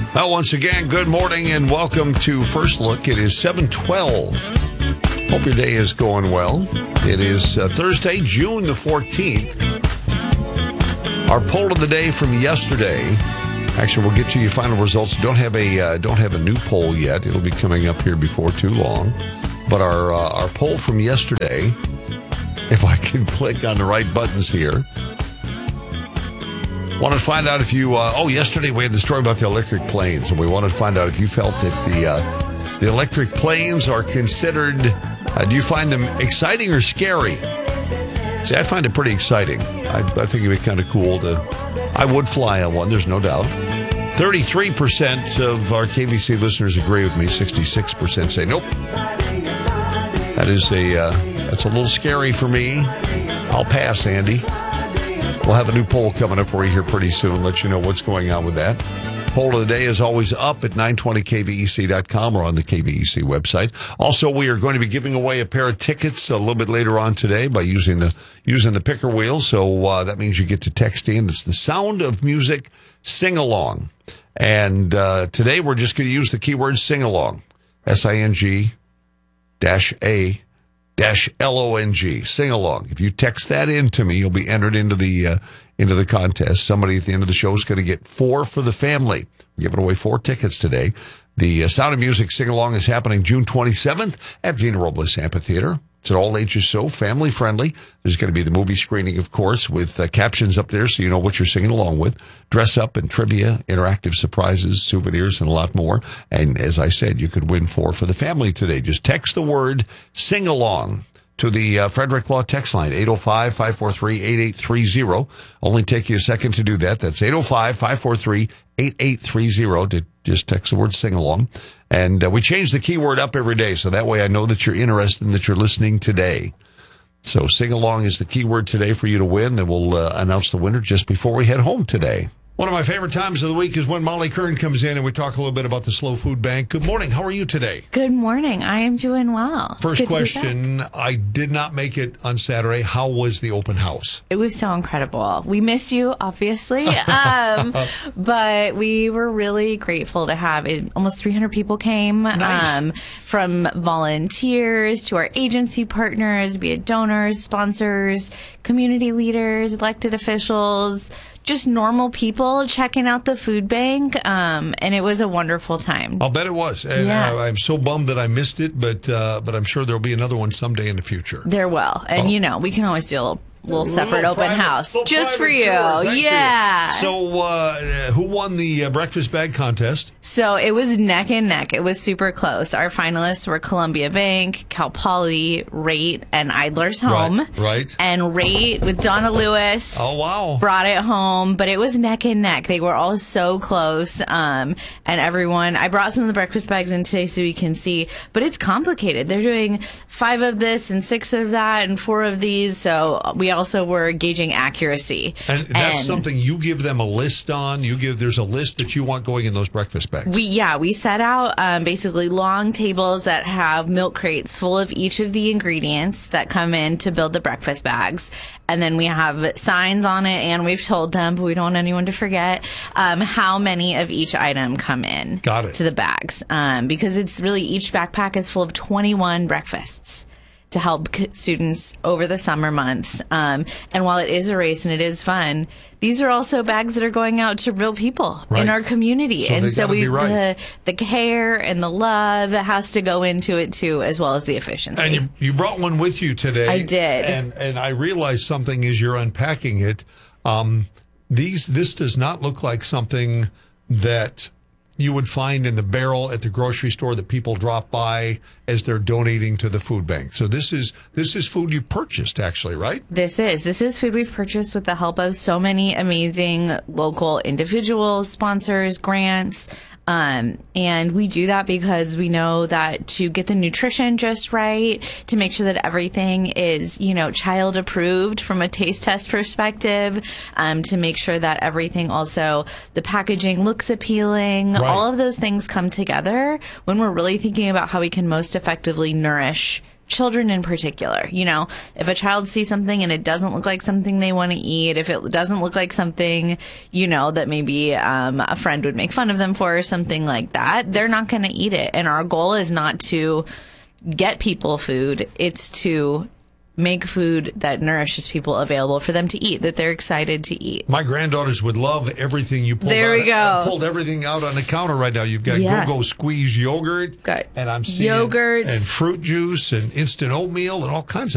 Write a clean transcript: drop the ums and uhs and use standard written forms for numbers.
Well, once again, good morning and welcome to First Look. It is 7:12. Hope your day is going well. It is Thursday, June the 14th. Our poll of the day from yesterday. Actually, we'll get to your final results. Don't have a new poll yet. It'll be coming up here before too long. But our poll from yesterday, if I can click on the right buttons here. Want to find out if you, yesterday we had the story about the electric planes, and we wanted to find out if you felt that the electric planes are considered, do you find them exciting or scary? See, I find it pretty exciting. I think it'd be kind of cool I would fly on one, there's no doubt. 33% of our KVC listeners agree with me, 66% say nope. That's a little scary for me. I'll pass, Andy. We'll have a new poll coming up for you here pretty soon. Let you know what's going on with that. Poll of the day is always up at 920kvec.com or on the KVEC website. Also, we are going to be giving away a pair of tickets a little bit later on today by using the picker wheel. So that means you get to text in. It's the Sound of Music Sing-Along. And today we're just going to use the keyword sing-along. SING-A-LONG. Sing along. If you text that in to me, you'll be entered into the contest. Somebody at the end of the show is going to get 4 for the family. We're giving away 4 tickets today. The Sound of Music Sing Along is happening June 27th at Vina Robles Amphitheater. It's an all ages show, family friendly. There's going to be the movie screening, of course, with captions up there so you know what you're singing along with. Dress up and trivia, interactive surprises, souvenirs, and a lot more. And as I said, you could win 4 for the family today. Just text the word sing along to the Frederick Law text line, 805-543-8830. Only take you a second to do that. That's 805-543-8830 to just text the word sing along. And we change the keyword up every day, so that way I know that you're interested and that you're listening today. So sing along is the keyword today for you to win. Then we'll announce the winner just before we head home today. One of my favorite times of the week is when Molly Kern comes in and we talk a little bit about the Slow Food Bank. Good morning. How are you today? Good morning. I am doing well. First question. I did not make it on Saturday. How was the open house? It was so incredible. We missed you, obviously, but we were really grateful to have it. Almost 300 people came. Nice. From volunteers to our agency partners, be it donors, sponsors, community leaders, elected officials, just normal people checking out the food bank, and it was a wonderful time. I'll bet it was. And yeah. I'm so bummed that I missed it, but I'm sure there'll be another one someday in the future. There will. And, we can always do a little separate open house just for you. Yeah. So who won the breakfast bag contest? So it was neck and neck. It was super close. Our finalists were Columbia Bank, Cal Poly, Rate, and Idler's Home. Right. And Rate with Donna Lewis. Oh, wow. Brought it home, but it was neck and neck. They were all so close. And everyone, I brought some of the breakfast bags in today so you can see, but it's complicated. They're doing 5 of this and 6 of that and 4 of these. So we also were gauging accuracy. And that's something you give them a list on. There's a list that you want going in those breakfast bags. We set out basically long tables that have milk crates full of each of the ingredients that come in to build the breakfast bags. And then we have signs on it, and we've told them, but we don't want anyone to forget how many of each item come in to the bags. Because it's really, each backpack is full of 21 breakfasts to help students over the summer months. And while it is a race and it is fun, these are also bags that are going out to real people in our community. So the care and the love has to go into it too, as well as the efficiency. And you brought one with you today. I did. And I realized something as you're unpacking it. This does not look like something that you would find in the barrel at the grocery store that people drop by as they're donating to the food bank. So this is food you purchased, actually, right? This is food we've purchased with the help of so many amazing local individuals, sponsors, grants. And we do that because we know that to get the nutrition just right, to make sure that everything is, child approved from a taste test perspective, to make sure that everything also, the packaging looks appealing, all of those things come together when we're really thinking about how we can most effectively nourish children in particular. You know, if a child sees something and it doesn't look like something they want to eat, if it doesn't look like something, you know, that maybe a friend would make fun of them for or something like that, they're not going to eat it. And our goal is not to get people food. It's to make food that nourishes people available for them to eat, that they're excited to eat. My granddaughters would love everything you pulled There out. we go. I pulled everything out on the counter right now. You've got Go-Go Squeeze yogurt. Got and I'm seeing yogurts. and fruit juice and instant oatmeal and all kinds of